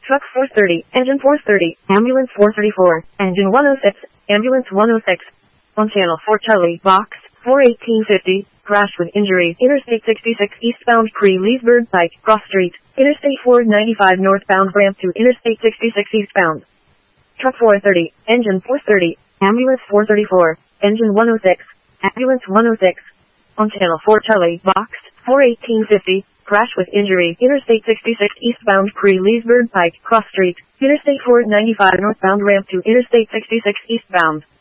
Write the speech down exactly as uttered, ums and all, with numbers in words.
Truck four thirty, engine four thirty, ambulance four thirty-four, engine one oh six, ambulance one oh six. On channel four Charlie, box four eighteen fifty, crash with injury, Interstate sixty-six eastbound pre-Leesburg Pike, cross street, Interstate four ninety-five northbound ramp to Interstate sixty-six eastbound. Truck four thirty, engine four thirty, ambulance four thirty-four, engine one oh six, ambulance one oh six. On channel four Charlie, box four eighteen fifty, crash with injury, Interstate sixty-six eastbound pre-Leesburg Pike, cross street, Interstate four ninety-five northbound ramp to Interstate sixty-six eastbound.